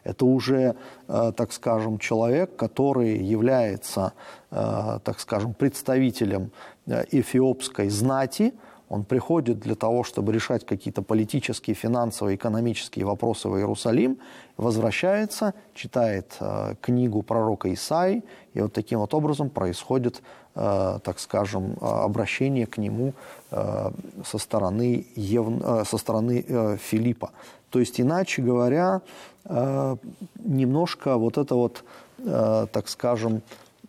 Это уже, так скажем, человек, который является, так скажем, представителем эфиопской знати. Он приходит для того, чтобы решать какие-то политические, финансовые, экономические вопросы в Иерусалим, возвращается, читает книгу пророка Исаии, и вот таким вот образом происходит, так скажем, обращение к нему со стороны Филиппа. То есть, иначе говоря, немножко вот это вот, так скажем,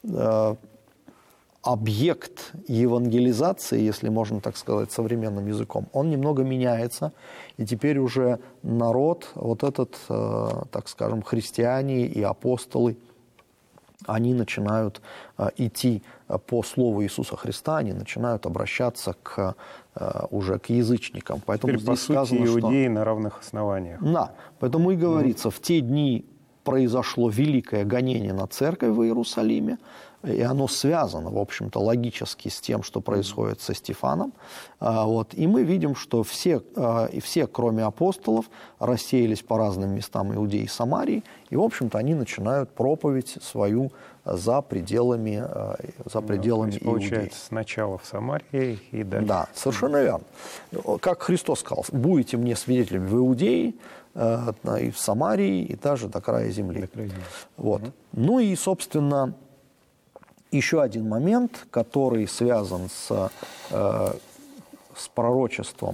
объект евангелизации, если можно так сказать современным языком, он немного меняется, и теперь уже народ, вот этот, так скажем, христиане и апостолы, они начинают идти по слову Иисуса Христа, они начинают обращаться уже к язычникам. Поэтому теперь, здесь по сути, сказано, иудеи что... на равных основаниях. Да, поэтому и говорится, в те дни произошло великое гонение на церковь в Иерусалиме, и оно связано, в общем-то, логически с тем, что происходит со Стефаном. Вот. И мы видим, что все, кроме апостолов, рассеялись по разным местам Иудеи и Самарии, и, в общем-то, они начинают проповедь свою за пределами Иудеи. Получается, сначала в Самарии и дальше. Да, совершенно верно. Как Христос сказал, будете мне свидетелями в Иудее, и в Самарии, и даже до края земли. Вот. Ну и, собственно, еще один момент, который связан с пророчеством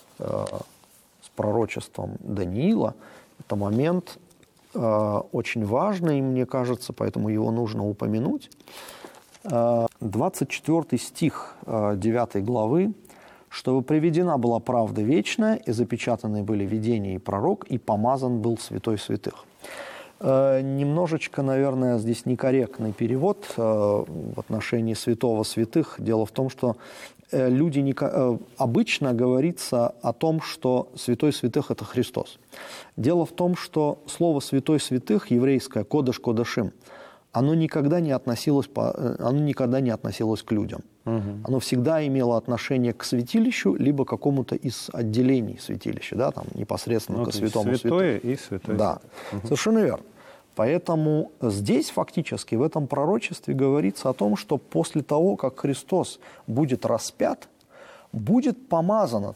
Даниила, это момент очень важный, мне кажется, поэтому его нужно упомянуть. 24 стих 9 главы. «Чтобы приведена была правда вечная, и запечатаны были видения и пророк, и помазан был святой святых». Немножечко, наверное, здесь некорректный перевод в отношении святого святых. Дело в том, что обычно говорится о том, что святой святых – это Христос. Дело в том, что слово святой святых, еврейское «кодеш кодашим», оно никогда не относилось к людям. Оно всегда имело отношение к святилищу, либо к какому-то из отделений святилища, да, там, непосредственно к святому святое и святое. Да, совершенно верно. Поэтому здесь фактически в этом пророчестве говорится о том, что после того, как Христос будет распят, будет помазано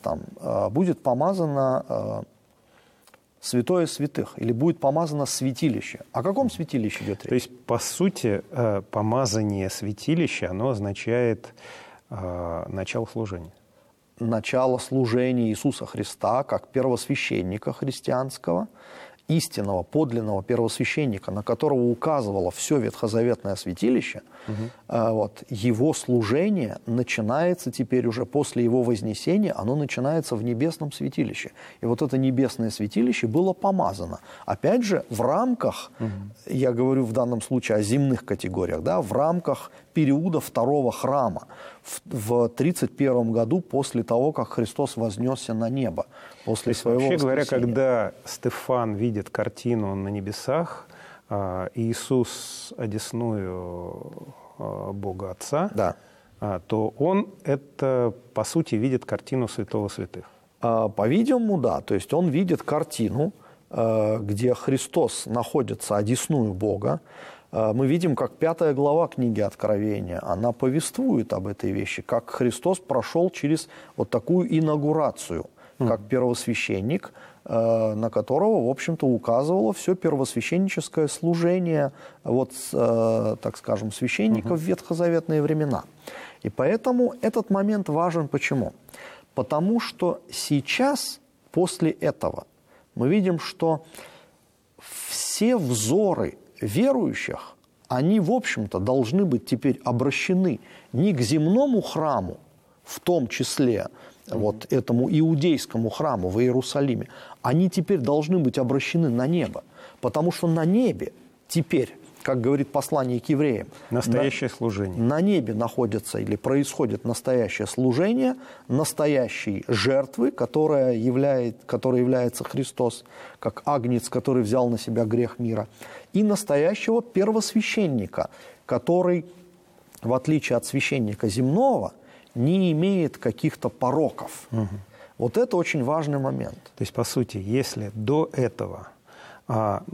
святое святых, или будет помазано святилище. О каком святилище идет речь? То есть, по сути, помазание святилища, оно означает начало служения. Начало служения Иисуса Христа как первосвященника христианского, истинного, подлинного первосвященника, на которого указывало все ветхозаветное святилище, его служение начинается теперь уже после его вознесения, оно начинается в небесном святилище. И вот это небесное святилище было помазано. Опять же, в рамках, я говорю в данном случае о земных категориях, да, в рамках периода второго храма, в 31 году после того, как Христос вознесся на небо, после своего вообще говоря, воскресения. когда Стефан видит картину на небесах, Иисус одесную Бога Отца, да, то он это, по сути, видит картину святого святых. По-видимому, да. То есть он видит картину, где Христос находится одесную Бога. Мы видим, как 5 глава книги Откровения, она повествует об этой вещи, как Христос прошел через вот такую инаугурацию, как первосвященник, на которого, в общем-то, указывало все первосвященническое служение, так скажем, священников в ветхозаветные времена. И поэтому этот момент важен. Почему? Потому что сейчас, после этого, мы видим, что все взоры верующих, они, в общем-то, должны быть теперь обращены не к земному храму, в том числе вот этому иудейскому храму в Иерусалиме, они теперь должны быть обращены на небо, потому что на небе теперь, как говорит послание к евреям, настоящее служение. На небе находится или происходит настоящее служение, настоящей жертвы, которой является Христос, как агнец, который взял на себя грех мира, и настоящего первосвященника, который, в отличие от священника земного, не имеет каких-то пороков. Вот это очень важный момент. То есть, по сути, если до этого